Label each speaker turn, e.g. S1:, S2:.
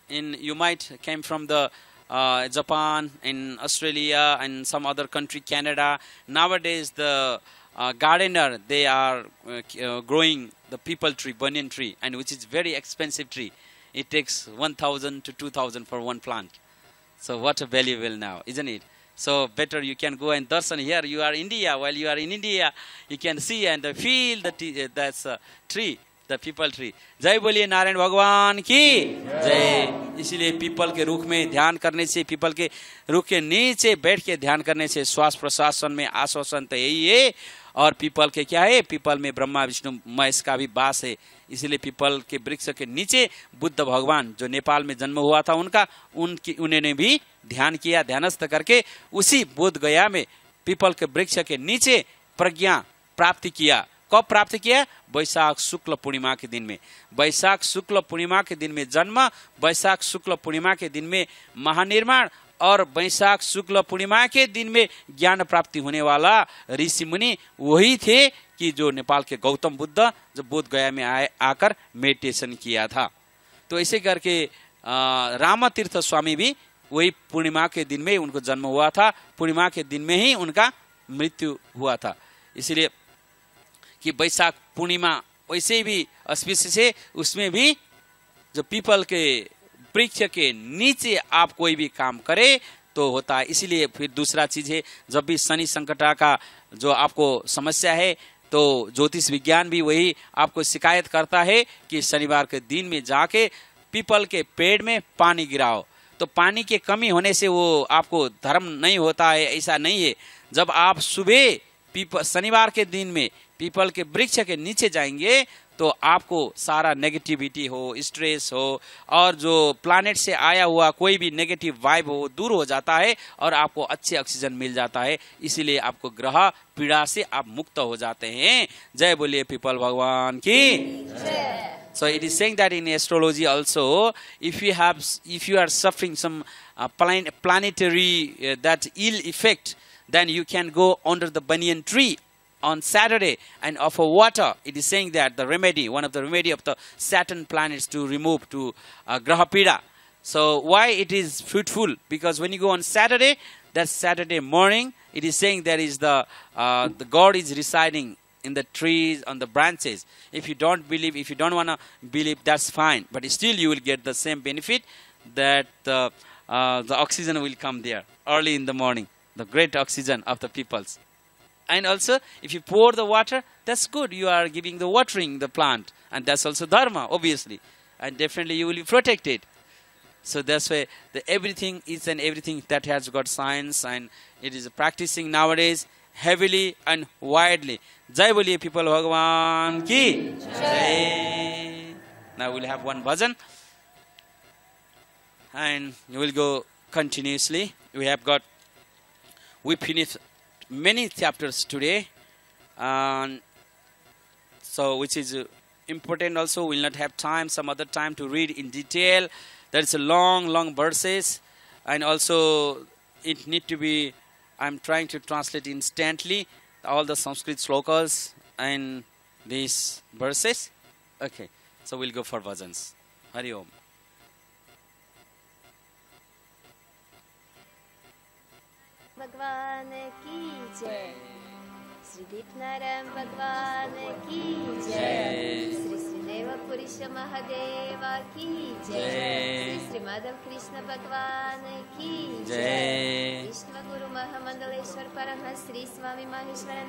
S1: you might came from the Japan, in Australia, and some other country, Canada. Nowadays, the gardener, they are growing the people tree, banyan tree, and which is very expensive tree. It takes 1,000 to 2,000 for one plant. So what a valuable now, isn't it? So better you can go and darshan here. You are in India. While you are in India, you can see and feel the that's tree, the people tree. जय बोलिए नारायण भगवान की जय। इसीलिए people के रुख में ध्यान करने से, पीपल के रुख के नीचे बैठ के ध्यान करने से श्वास प्रश्वासन में आश्वासन तो यही है। और पीपल के क्या है, पीपल में ब्रह्मा विष्णु महेश का भी वास है। इसीलिए पीपल के वृक्ष के नीचे बुद्ध भगवान जो नेपाल में जन्म हुआ था उन्होंने भी ध्यान किया, ध्यानस्थ करके उसी बोध गया में पीपल के वृक्ष के नीचे प्रज्ञा प्राप्ति किया। कब प्राप्त किया? वैशाख शुक्ल पूर्णिमा के दिन में। वैशाख शुक्ल पूर्णिमा के दिन में जन्म, वैशाख शुक्ल पूर्णिमा के दिन में महानिर्माण, और वैशाख शुक्ल पूर्णिमा के दिन में ज्ञान प्राप्ति होने वाला ऋषि मुनि वही थे कि जो नेपाल के गौतम बुद्ध जो बोध गया में आकर मेडिटेशन किया था। तो ऐसे करके रामतीर्थ स्वामी भी वही पूर्णिमा के दिन में उनको जन्म हुआ था, पूर्णिमा के दिन में ही उनका मृत्यु हुआ था। इसलिए कि वैशाख पूर्णिमा वैसे भी auspicious से उसमें भी जो पीपल के वृक्ष के नीचे आप कोई भी काम करे तो होता है। इसीलिए फिर दूसरा चीज है, जब भी शनि संकटा का जो आपको समस्या है तो ज्योतिष विज्ञान भी वही आपको शिकायत करता है कि शनिवार के दिन में जाके पीपल के पेड़ में पानी गिराओ। तो पानी के कमी होने से वो आपको धर्म नहीं होता है, ऐसा नहीं है। जब आप सुबह शनिवार के दिन में पीपल के वृक्ष के नीचे जाएंगे तो आपको सारा नेगेटिविटी हो, स्ट्रेस हो, और जो प्लैनेट से आया हुआ कोई भी नेगेटिव वाइब हो दूर हो जाता है और आपको अच्छे ऑक्सीजन मिल जाता है। इसीलिए आपको ग्रह पीड़ा से आप मुक्त हो जाते हैं। जय बोलिए पीपल भगवान की। So it is saying that in astrology also, if you are suffering some planetary that ill effect, then you can go under the banyan tree on Saturday and offer water. It is saying that the remedy, one of the remedy of the Saturn planets to remove to Graha Pida. So why it is fruitful? Because when you go on Saturday, that Saturday morning, it is saying that is the God is residing in the trees, on the branches. If you don't believe, if you don't want to believe, that's fine. But still you will get the same benefit that the oxygen will come there early in the morning, the great oxygen of the peoples. And also, if you pour the water, that's good. You are giving the watering the plant. And that's also dharma, obviously. And definitely you will be protected. So that's why everything is and everything that has got science, and it is practicing nowadays heavily and widely. Jai boliye people Bhagwan ki Jai. Now we'll have one bhajan. And we will go continuously. We finished many chapters today, so which is important also. We'll not have time some other time to read in detail. There is a long verses, and also it need to be, I'm trying to translate instantly all the Sanskrit slokas and these verses. Okay, so we'll go for bhajans. Hari Om.
S2: भगवान की जय। श्री दीपनारायण भगवान की जय। श्री श्रीदेव पुरुष महादेव की जय। श्री माधव कृष्ण भगवान की जय। विष्णु गुरु महामंडलेश्वर परमहंस श्री स्वामी महेश्वर